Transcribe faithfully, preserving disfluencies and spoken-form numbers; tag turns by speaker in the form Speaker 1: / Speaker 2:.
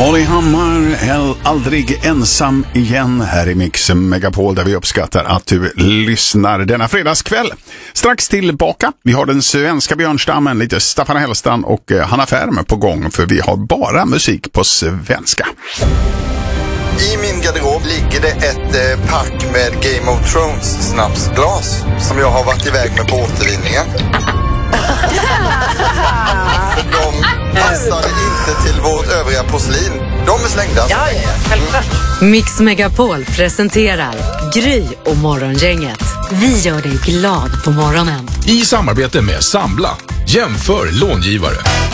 Speaker 1: Molly Hammar, aldrig ensam igen här i Mix Megapol, där vi uppskattar att du lyssnar denna fredagskväll. Strax tillbaka, vi har den svenska björnstammen, lite Staffan Hellstrand och Hanna Färm på gång, för vi har bara musik på svenska.
Speaker 2: I min garderob ligger det ett eh, pack med Game of Thrones snapsglas som jag har varit iväg med på återvinningen. För de passade inte till vårt övriga porslin. De är slängda.
Speaker 3: Ja, ja, självklart.
Speaker 4: Mix Megapol presenterar Gry och Morgongänget. Vi gör dig glad på morgonen.
Speaker 5: I samarbete med Sambla. Jämför långivare.